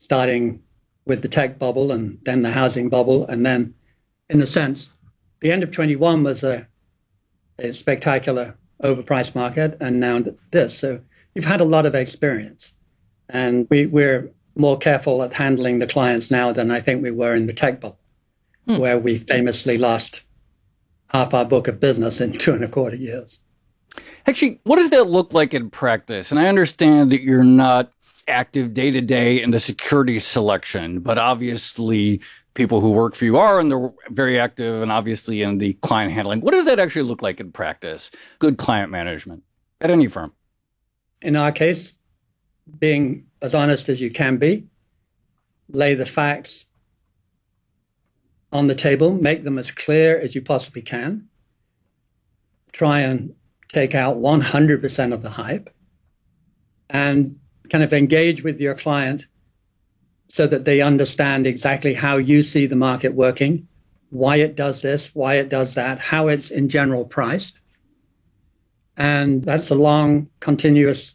starting with the tech bubble and then the housing bubble. And then, in a sense, the end of 21 was a spectacular overpriced market, and now this. So you've had a lot of experience. And we're more careful at handling the clients now than I think we were in the tech bubble, where we famously lost half our book of business in 2.25 years. Actually, what does that look like in practice? And I understand that you're not active day-to-day in the security selection, but obviously people who work for you are, and they're very active and obviously in the client handling. What does that actually look like in practice? Good client management at any firm. In our case, being as honest as you can be, lay the facts on the table, make them as clear as you possibly can, try and take out 100% of the hype, and kind of engage with your client so that they understand exactly how you see the market working, why it does this, why it does that, how it's in general priced. And that's a long, continuous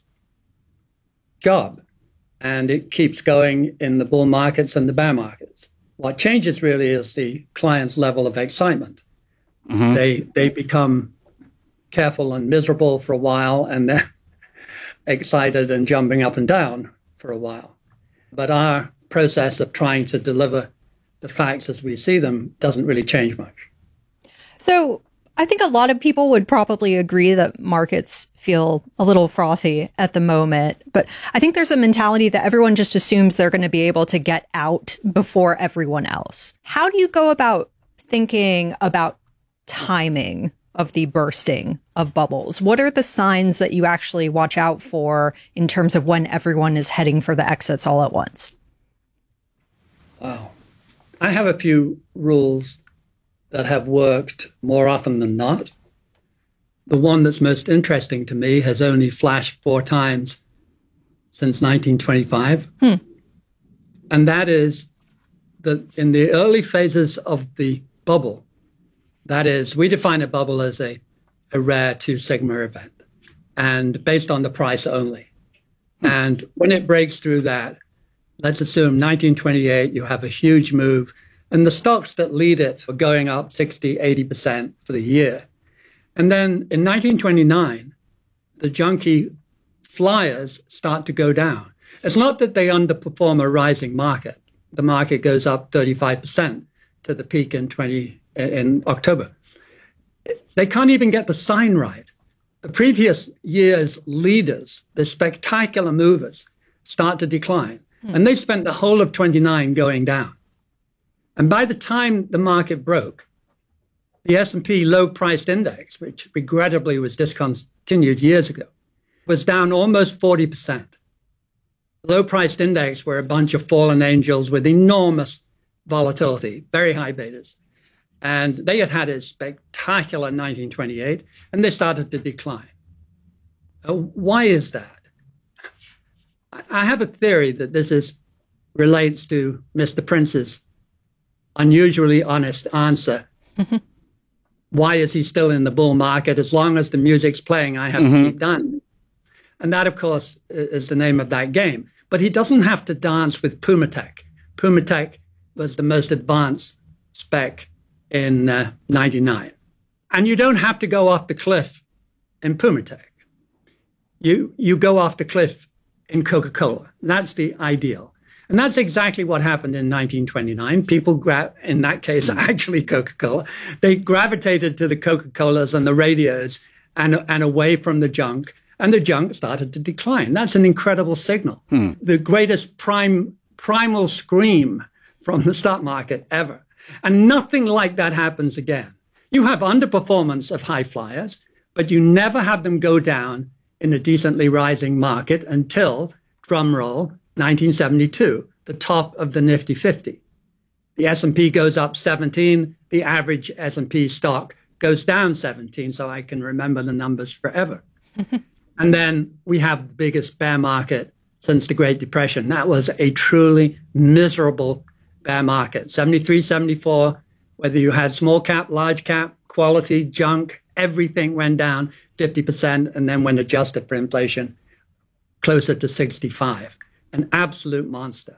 job. And it keeps going in the bull markets and the bear markets. What changes really is the client's level of excitement. Mm-hmm. They become careful and miserable for a while, and they're excited and jumping up and down for a while. But our process of trying to deliver the facts as we see them doesn't really change much. So I think a lot of people would probably agree that markets feel a little frothy at the moment, but I think there's a mentality that everyone just assumes they're going to be able to get out before everyone else. How do you go about thinking about timing of the bursting of bubbles? What are the signs that you actually watch out for in terms of when everyone is heading for the exits all at once? Wow. I have a few rules that have worked more often than not. The one that's most interesting to me has only flashed 4 times since 1925. And that is that in the early phases of the bubble, that is, we define a bubble as a rare 2 sigma event, and based on the price only. And when it breaks through that, let's assume 1928, you have a huge move, and the stocks that lead it are going up 60, 80% for the year. And then in 1929, the junkie flyers start to go down. It's not that they underperform a rising market. The market goes up 35% to the peak in October. They can't even get the sign right. The previous year's leaders, the spectacular movers, start to decline. And they spent the whole of 29 going down. And by the time the market broke, the S&P low-priced index, which regrettably was discontinued years ago, was down almost 40%. Low-priced index were a bunch of fallen angels with enormous volatility, very high betas. And they had had a spectacular 1928, and they started to decline. Why is that? I have a theory that this relates to Mr. Prince's unusually honest answer. Why is he still in the bull market? As long as the music's playing, I have to keep dancing. And that, of course, is the name of that game. But he doesn't have to dance with Pumatech. Pumatech was the most advanced spec in 99. And you don't have to go off the cliff in Pumatech. You go off the cliff in Coca-Cola. That's the ideal. And that's exactly what happened in 1929. People, in that case, actually Coca-Cola, they gravitated to the Coca-Colas and the radios and away from the junk, and the junk started to decline. That's an incredible signal. The greatest primal scream from the stock market ever. And nothing like that happens again. You have underperformance of high flyers, but you never have them go down in a decently rising market until, drum roll, 1972, the top of the Nifty 50. The S&P goes up 17, the average S&P stock goes down 17, so I can remember the numbers forever. And then we have the biggest bear market since the Great Depression. That was a truly miserable bear market. 73, 74, whether you had small cap, large cap, quality, junk, everything went down 50%, and then when adjusted for inflation, closer to 65. An absolute monster.